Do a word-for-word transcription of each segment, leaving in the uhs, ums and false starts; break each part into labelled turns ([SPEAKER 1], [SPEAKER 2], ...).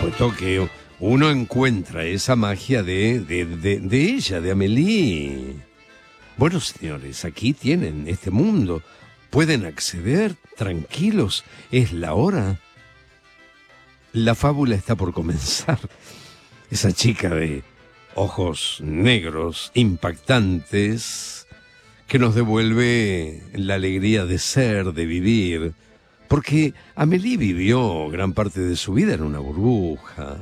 [SPEAKER 1] supuesto que uno encuentra esa magia de, de, de, de ella, de Amélie. Bueno, señores, aquí tienen este mundo. Pueden acceder tranquilos. Es la hora. La fábula está por comenzar. Esa chica de ojos negros, impactantes, que nos devuelve la alegría de ser, de vivir. Porque Amélie vivió gran parte de su vida en una burbuja.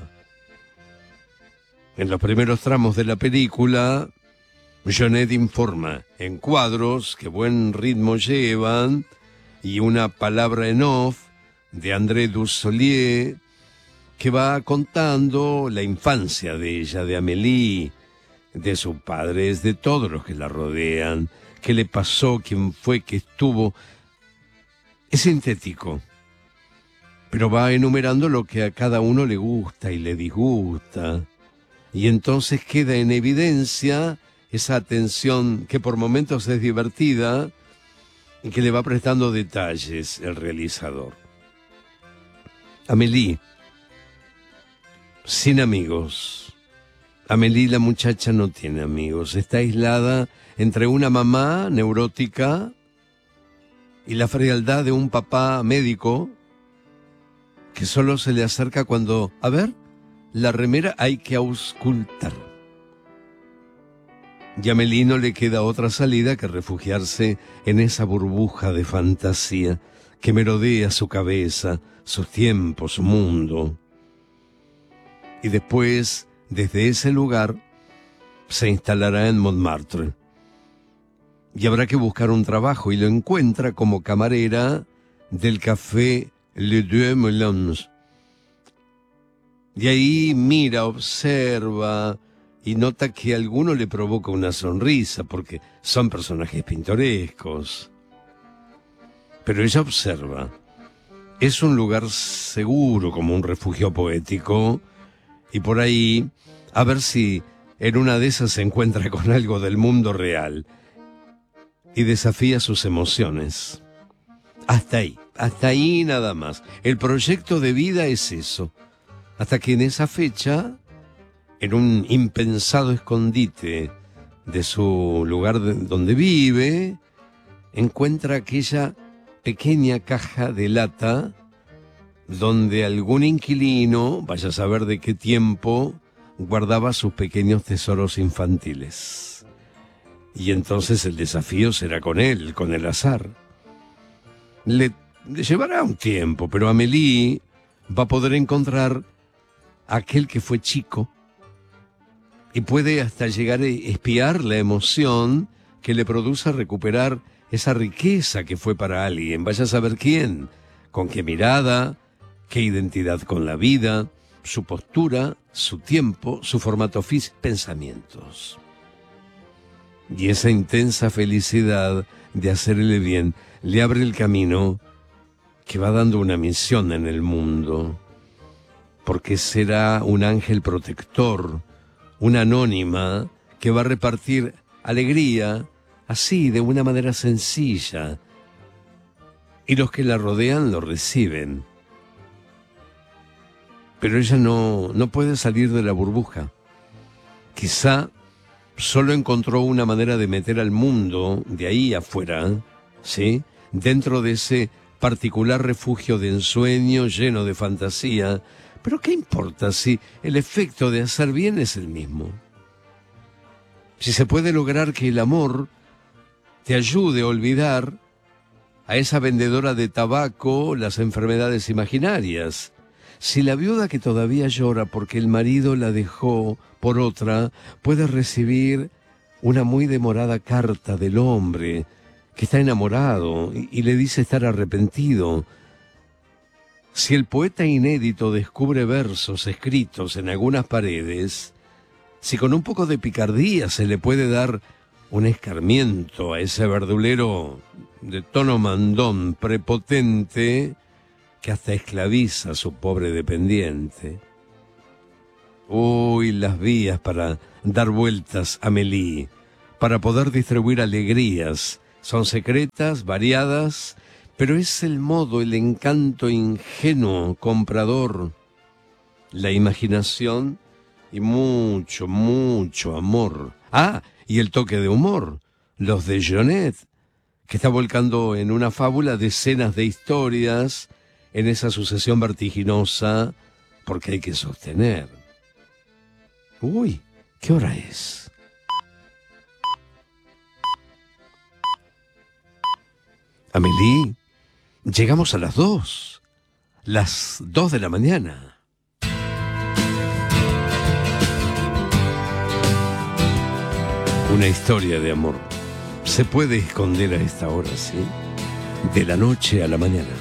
[SPEAKER 1] En los primeros tramos de la película, Jeunet informa en cuadros que buen ritmo llevan y una palabra en off de André Dussolier que va contando la infancia de ella, de Amélie, de sus padres, de todos los que la rodean, qué le pasó, quién fue, qué estuvo. Es sintético, pero va enumerando lo que a cada uno le gusta y le disgusta. Y entonces queda en evidencia esa atención que por momentos es divertida y que le va prestando detalles el realizador. Amélie, sin amigos. Amélie, la muchacha, no tiene amigos. Está aislada entre una mamá neurótica y la frialdad de un papá médico que solo se le acerca cuando, a ver, la remera hay que auscultar. Y a Amélie no le queda otra salida que refugiarse en esa burbuja de fantasía que merodea su cabeza, sus tiempos, su mundo. Y después, desde ese lugar, se instalará en Montmartre. Y habrá que buscar un trabajo y lo encuentra como camarera del café Les Deux Moulins. Y ahí mira, observa y nota que a alguno le provoca una sonrisa porque son personajes pintorescos. Pero ella observa. Es un lugar seguro, como un refugio poético, y por ahí, a ver si en una de esas se encuentra con algo del mundo real y desafía sus emociones. Hasta ahí, hasta ahí nada más. El proyecto de vida es eso. Hasta que en esa fecha, en un impensado escondite de su lugar de, donde vive, encuentra aquella pequeña caja de lata donde algún inquilino, vaya a saber de qué tiempo, guardaba sus pequeños tesoros infantiles. Y entonces el desafío será con él, con el azar. Le, le llevará un tiempo, pero Amélie va a poder encontrar a aquel que fue chico y puede hasta llegar a espiar la emoción que le produce recuperar esa riqueza que fue para alguien, vaya a saber quién, con qué mirada, qué identidad con la vida, su postura, su tiempo, su formato físico, pensamientos. Y esa intensa felicidad de hacerle bien le abre el camino que va dando una misión en el mundo, porque será un ángel protector, una anónima que va a repartir alegría así, de una manera sencilla, y los que la rodean lo reciben. Pero ella no, no puede salir de la burbuja. Quizá solo encontró una manera de meter al mundo de ahí afuera, ¿sí?, dentro de ese particular refugio de ensueño lleno de fantasía. Pero ¿qué importa si el efecto de hacer bien es el mismo? Si se puede lograr que el amor te ayude a olvidar a esa vendedora de tabaco las enfermedades imaginarias. Si la viuda que todavía llora porque el marido la dejó por otra puede recibir una muy demorada carta del hombre que está enamorado y, y le dice estar arrepentido. Si el poeta inédito descubre versos escritos en algunas paredes, si con un poco de picardía se le puede dar un escarmiento a ese verdulero de tono mandón prepotente que hasta esclaviza a su pobre dependiente. Uy, las vías para dar vueltas a Amélie, para poder distribuir alegrías, son secretas, variadas, pero es el modo, el encanto ingenuo, comprador, la imaginación y mucho, mucho amor. Ah, y el toque de humor, los de Jonet, que está volcando en una fábula decenas de historias en esa sucesión vertiginosa, porque hay que sostener. Uy, ¿qué hora es? Amélie, llegamos a las dos. Las dos de la mañana. Una historia de amor se puede esconder a esta hora, ¿sí? De la noche a la mañana.